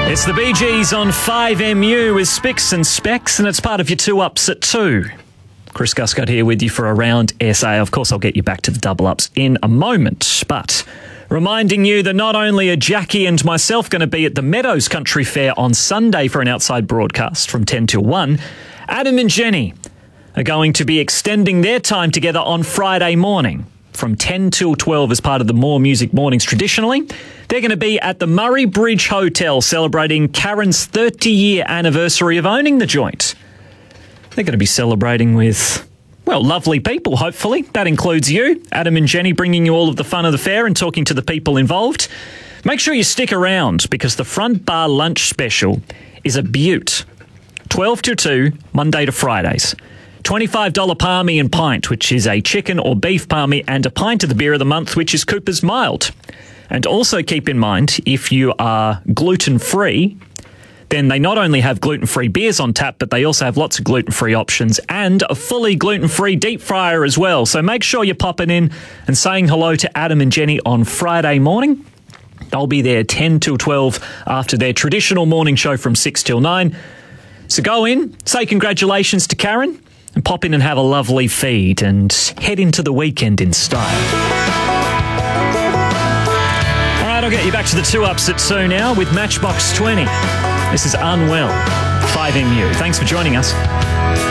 It's the Bee Gees on 5MU with Spicks and Specs, and it's part of your 2 Ups at 2. Chris Guscott here with you for Around SA. Of course, I'll get you back to the double ups in a moment, but reminding you that not only are Jackie and myself going to be at the Meadows Country Fair on Sunday for an outside broadcast from 10 till 1, Adam and Jenny are going to be extending their time together on Friday morning from 10 till 12 as part of the More Music Mornings traditionally. They're going to be at the Murray Bridge Hotel celebrating Karen's 30-year anniversary of owning the joint. They're going to be celebrating with, well, lovely people, hopefully. That includes you, Adam and Jenny, bringing you all of the fun of the fair and talking to the people involved. Make sure you stick around because the front bar lunch special is a beaut. 12 till 2, Monday to Fridays. $25 palmy and pint, which is a chicken or beef palmy, and a pint of the beer of the month, which is Cooper's Mild. And also keep in mind, if you are gluten-free, then they not only have gluten-free beers on tap, but they also have lots of gluten-free options and a fully gluten-free deep fryer as well. So make sure you're popping in and saying hello to Adam and Jenny on Friday morning. They'll be there 10 till 12 after their traditional morning show from 6 till 9. So go in, say congratulations to Karen, and pop in and have a lovely feed and head into the weekend in style. All right, I'll get you back to the 2 Ups at 2 now with Matchbox 20. This is Unwell, 5MU. Thanks for joining us.